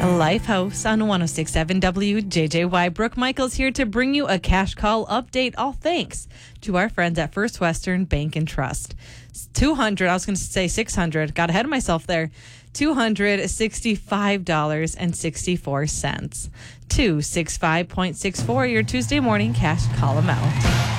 Lifehouse on 106.7 WJJY. Brooke Michaels here to bring you a cash call update, all thanks to our friends at First Western Bank and Trust. 200, I was going to say 600, got ahead of myself there. $265.64. 265.64, your Tuesday morning cash call amount.